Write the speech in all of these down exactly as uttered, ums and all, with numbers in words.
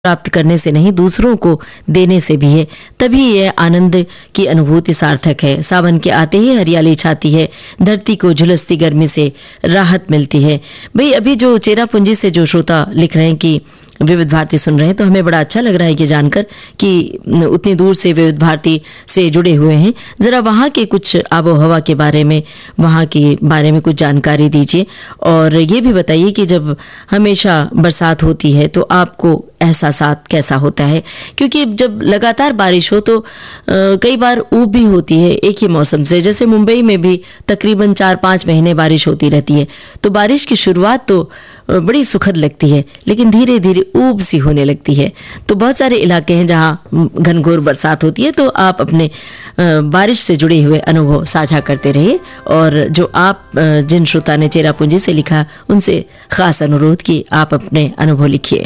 प्राप्त करने से नहीं, दूसरों को देने से भी है, तभी यह आनंद की अनुभूति सार्थक है। सावन के आते ही हरियाली छाती है, धरती को झुलसती गर्मी से राहत मिलती है। भाई अभी जो चेरापूंजी से जो श्रोता लिख रहे हैं कि विविध भारती सुन रहे हैं, तो हमें बड़ा अच्छा लग रहा है ये जानकर कि उतनी दूर से विविध भारती से जुड़े हुए हैं। ज़रा वहाँ के कुछ आबो हवा के बारे में, वहाँ के बारे में कुछ जानकारी दीजिए और ये भी बताइए कि जब हमेशा बरसात होती है तो आपको एहसासात कैसा होता है, क्योंकि जब लगातार बारिश हो तो आ, कई बार ऊब भी होती है एक ही मौसम से। जैसे मुंबई में भी तकरीबन चार पाँच महीने बारिश होती रहती है, तो बारिश की शुरुआत तो बड़ी सुखद लगती है, लेकिन धीरे धीरे ऊब सी होने लगती है। तो बहुत सारे इलाके हैं जहां घनघोर बरसात होती है, तो आप अपने बारिश से जुड़े हुए अनुभव साझा करते रहिए और जो आप जिन श्रोता ने चेरापूंजी से लिखा उनसे खास अनुरोध कि आप अपने अनुभव लिखिए।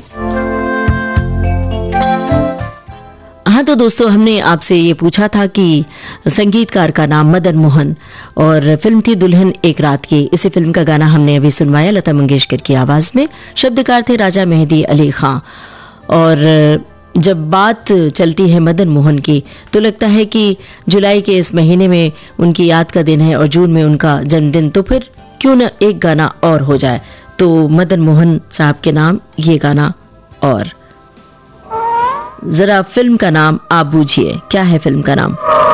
हाँ तो दोस्तों, हमने आपसे ये पूछा था कि संगीतकार का नाम मदन मोहन और फिल्म थी दुल्हन एक रात की। इसी फिल्म का गाना हमने अभी सुनवाया लता मंगेशकर की आवाज में। शब्दकार थे राजा मेहदी अली खां। और जब बात चलती है मदन मोहन की तो लगता है कि जुलाई के इस महीने में उनकी याद का दिन है और जून में उनका जन्मदिन, तो फिर क्यों न एक गाना और हो जाए। तो मदन मोहन साहब के नाम ये गाना। और जरा फिल्म का नाम आप बूझिए, क्या है फिल्म का नाम?